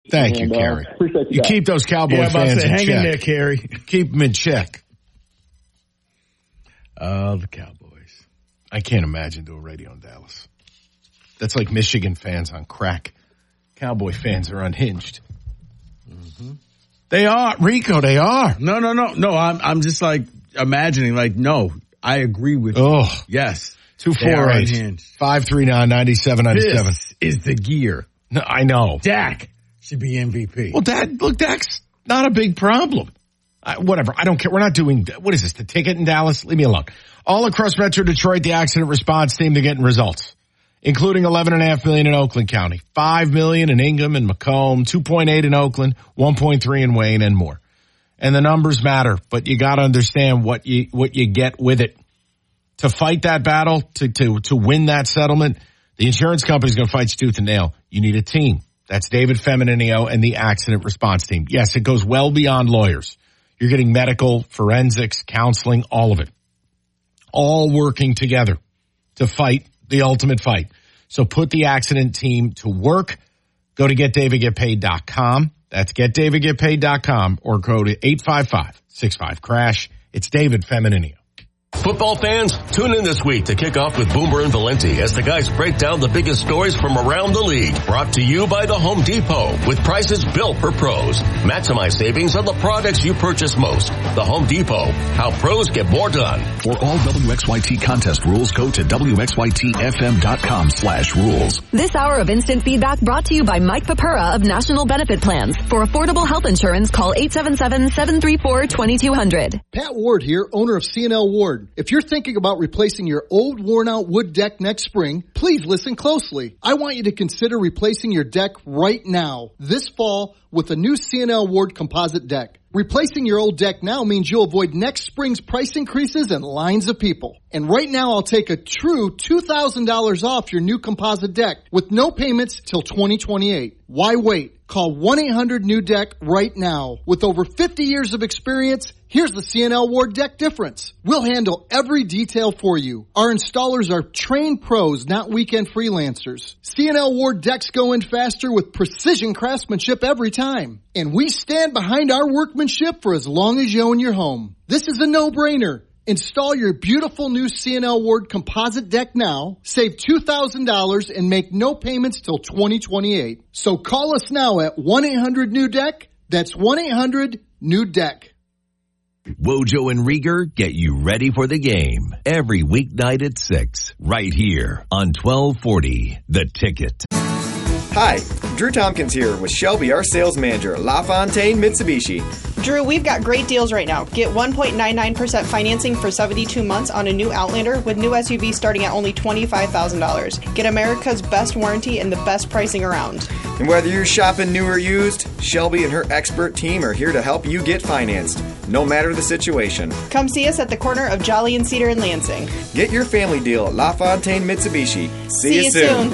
Thank you, Carrie. Appreciate you keep those Cowboy fans in hang check. in there, Carrie. Keep them in check. The Cowboys. I can't imagine doing radio in Dallas. That's like Michigan fans on crack. Cowboy fans are unhinged. Mm-hmm. They are, Rico. They are. No. I'm just like imagining. Like, no, I agree with you. Oh, yes. 248-539-9797. This is the gear. No, I know. Dak should be MVP. Well, Dak's not a big problem. Whatever. I don't care. We're not doing, what is this, the ticket in Dallas? Leave me alone. All across Metro Detroit, the accident response team, they're getting results, including $11.5 million in Oakland County, $5 million in Ingham and Macomb, $2.8 in Oakland, $1.3 in Wayne, and more. And the numbers matter, but you got to understand what you get with it. To fight that battle, to win that settlement, the insurance company's going to fight you tooth and nail. You need a team. That's David Femininio and the accident response team. Yes, it goes well beyond lawyers. You're getting medical, forensics, counseling, all of it. All working together to fight the ultimate fight. So put the accident team to work. Go to getdavidgetpaid.com. That's getdavidgetpaid.com or go to 855-65-CRASH. It's David Femininio. Football fans, tune in this week to kick off with Boomer and Valenti as the guys break down the biggest stories from around the league. Brought to you by the Home Depot with prices built for pros. Maximize savings on the products you purchase most. The Home Depot, how pros get more done. For all WXYT contest rules, go to WXYTFM.com/rules. This hour of instant feedback brought to you by Mike Papura of National Benefit Plans. For affordable health insurance, call 877-734-2200. Pat Ward here, owner of C&L Ward. If you're thinking about replacing your old worn-out wood deck next spring, please listen closely. I want you to consider replacing your deck right now, this fall, with a new C&L Ward composite deck. Replacing your old deck now means you'll avoid next spring's price increases and lines of people. And right now, I'll take a true $2,000 off your new composite deck with no payments till 2028. Why wait? Call 1-800-NEW-DECK right now. With over 50 years of experience, here's the C&L Ward deck difference. We'll handle every detail for you. Our installers are trained pros, not weekend freelancers. C&L Ward decks go in faster with precision craftsmanship every time. And we stand behind our workmanship for as long as you own your home. This is a no-brainer. Install your beautiful new C&L Ward composite deck now, save $2,000, and make no payments till 2028. So call us now at 1-800-NEW-DECK. That's 1-800-NEW-DECK. Wojo and Rieger get you ready for the game every weeknight at 6, right here on 1240 The Ticket. Hi, Drew Tompkins here with Shelby, our sales manager at LaFontaine Mitsubishi. Drew, we've got great deals right now. Get 1.99% financing for 72 months on a new Outlander with new SUV starting at only $25,000. Get America's best warranty and the best pricing around. And whether you're shopping new or used, Shelby and her expert team are here to help you get financed, no matter the situation. Come see us at the corner of Jolly and Cedar in Lansing. Get your family deal at LaFontaine Mitsubishi. See you soon.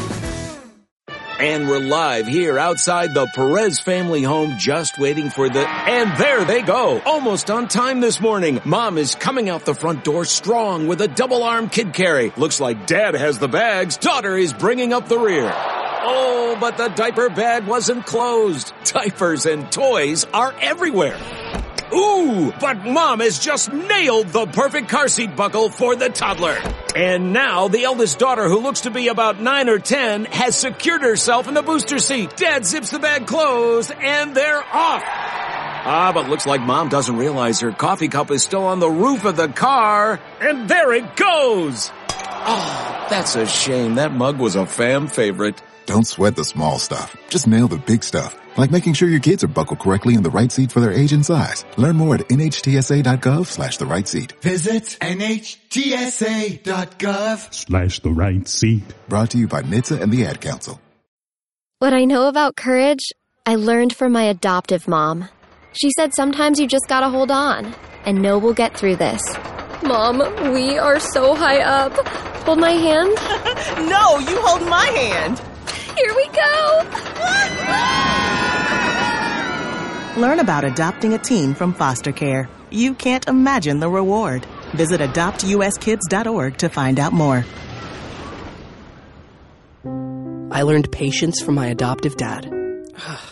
And we're live here outside the Perez family home, just waiting for and there they go. Almost on time this morning. Mom is coming out the front door strong with a double-arm kid carry. Looks like Dad has the bags. Daughter is bringing up the rear. Oh, but the diaper bag wasn't closed. Diapers and toys are everywhere. Ooh, but Mom has just nailed the perfect car seat buckle for the toddler. And now the eldest daughter, who looks to be about 9 or 10, has secured herself in the booster seat. Dad zips the bag closed, and they're off. But looks like Mom doesn't realize her coffee cup is still on the roof of the car. And there it goes. Oh, that's a shame. That mug was a fan favorite. Don't sweat the small stuff. Just nail the big stuff. Like making sure your kids are buckled correctly in the right seat for their age and size. Learn more at nhtsa.gov/the right seat. Visit nhtsa.gov/the right seat. Brought to you by NHTSA and the Ad Council. What I know about courage, I learned from my adoptive mom. She said sometimes you just gotta hold on and know we'll get through this. Mom, we are so high up. Hold my hand. No, you hold my hand. Here we go. Learn about adopting a teen from foster care. You can't imagine the reward. Visit adoptuskids.org to find out more. I learned patience from my adoptive dad.